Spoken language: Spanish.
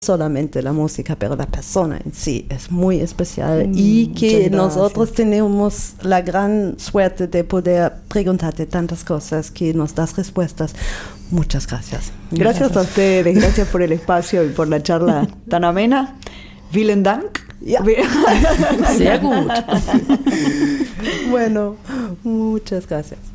solamente la música, pero la persona en sí es muy especial y que nosotros tenemos la gran suerte de poder preguntarte tantas cosas, que nos das respuestas. Muchas gracias. Gracias a ustedes, gracias por el espacio y por la charla tan amena. Vielen Dank. Ja. Sehr gut. Bueno, muchas gracias.